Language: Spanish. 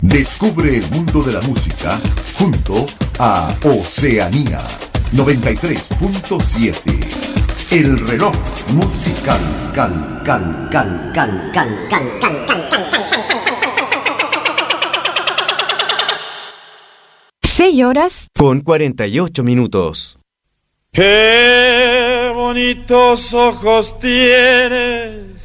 Descubre el mundo de la música junto a Oceanía 93.7. El reloj musical. 6 horas con 48 minutos. Qué bonitos ojos tienes,